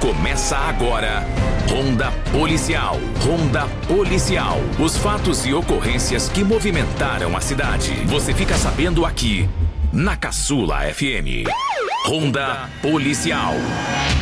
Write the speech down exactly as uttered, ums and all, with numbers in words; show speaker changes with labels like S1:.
S1: Começa agora, Ronda Policial. Ronda Policial. Os fatos e ocorrências que movimentaram a cidade. Você fica sabendo aqui, na Caçula F M. Ronda Policial.